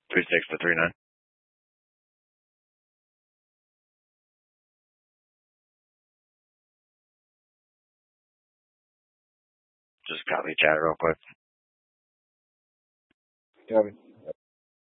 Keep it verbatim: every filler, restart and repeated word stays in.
Three six to three nine. Just copy chat real quick. Copy.